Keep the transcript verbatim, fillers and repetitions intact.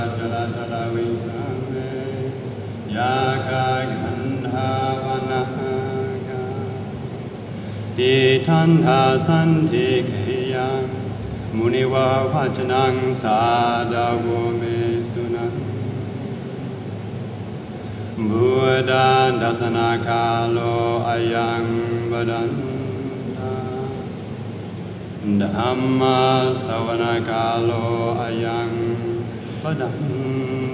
จลาจลาวิสังเวยากาขันธาวนาคาติทันหาสันติเกยังมุนิวาวัจนังสาดาวเมสุนังบุดาดัสนาคาโลอายังบดันธัมมาสวนากาโลอายังบดัน